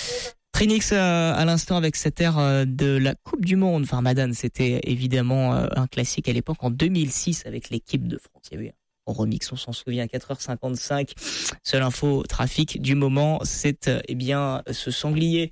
Trinix à l'instant avec cette ère de la Coupe du Monde. Enfin, Madane, c'était évidemment un classique à l'époque en 2006 avec l'équipe de France. Il y a eu un remix, on s'en souvient, 4h55. Seule info trafic du moment, c'est ce sanglier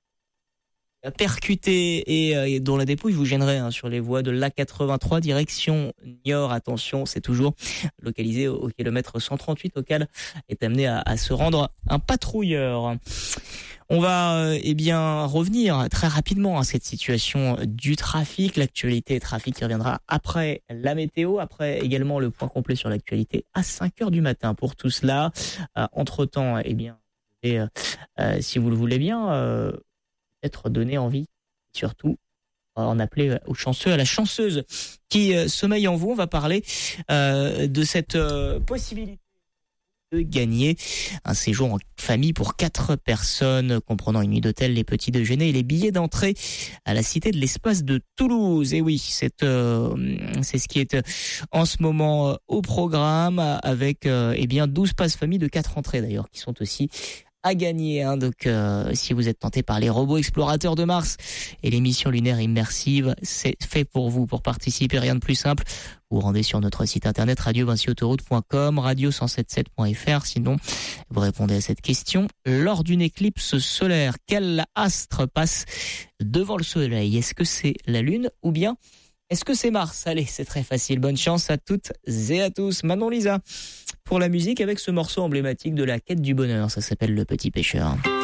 percuté et dont la dépouille vous gênerait sur les voies de l'A83 direction Niort. Attention, c'est toujours localisé au kilomètre 138 auquel est amené à se rendre un patrouilleur. On va revenir très rapidement à cette situation du trafic, l'actualité trafic qui reviendra après la météo, après également le point complet sur l'actualité à 5h du matin. Pour tout cela, entre-temps, si vous le voulez bien, être donné envie, surtout en appeler au chanceux, à la chanceuse qui sommeille en vous. On va parler de cette possibilité de gagner un séjour en famille pour 4 personnes, comprenant une nuit d'hôtel, les petits déjeuners et les billets d'entrée à la Cité de l'Espace de Toulouse. Et oui, c'est ce qui est en ce moment au programme, avec 12 passes famille de 4 entrées d'ailleurs, qui sont aussi à gagner. Donc, si vous êtes tenté par les robots explorateurs de Mars et les missions lunaires immersives, c'est fait pour vous. Pour participer, rien de plus simple. Vous rendez sur notre site internet radio-autoroute.com, radio177.fr. Sinon, vous répondez à cette question. Lors d'une éclipse solaire, quel astre passe devant le soleil? Est-ce que c'est la Lune ou bien est-ce que c'est Mars? Allez, c'est très facile. Bonne chance à toutes et à tous. Manon Lisa pour la musique avec ce morceau emblématique de la quête du bonheur. Ça s'appelle Le Petit Pêcheur.